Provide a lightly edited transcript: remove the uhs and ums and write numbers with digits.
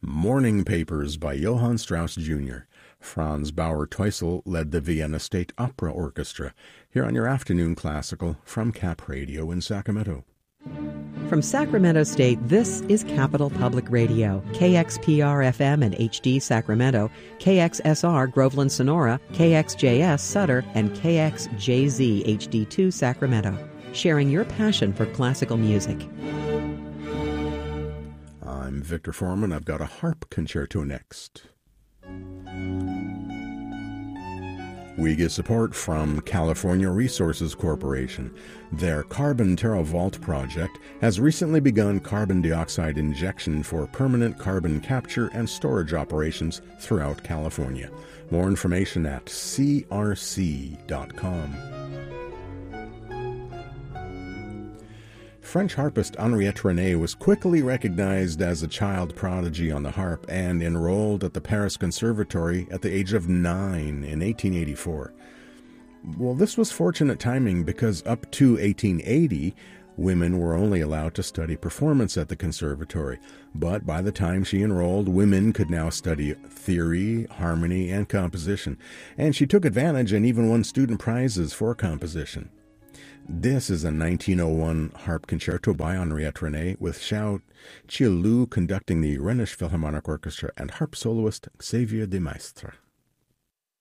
Morning Papers by Johann Strauss Jr. Franz Bauer-Teusel led the Vienna State Opera Orchestra, here on your afternoon classical from Cap Radio in Sacramento. From Sacramento State, this is Capital Public Radio, KXPR-FM and HD Sacramento, KXSR Groveland Sonora, KXJS Sutter, and KXJZ HD2 Sacramento, sharing your passion for classical music. I'm Victor Foreman. I've got a harp concerto next. We get support from California Resources Corporation. Their Carbon TerraVault project has recently begun carbon dioxide injection for permanent carbon capture and storage operations throughout California. More information at crc.com. French harpist Henriette René was quickly recognized as a child prodigy on the harp and enrolled at the Paris Conservatory at the age of 9 in 1884. Well, this was fortunate timing because up to 1880, women were only allowed to study performance at the conservatory. But by the time she enrolled, women could now study theory, harmony, and composition. And she took advantage and even won student prizes for composition. This is a 1901 harp concerto by Henriette René with Xiao Qiulu conducting the Rhenish Philharmonic Orchestra and harp soloist Xavier de Maistre.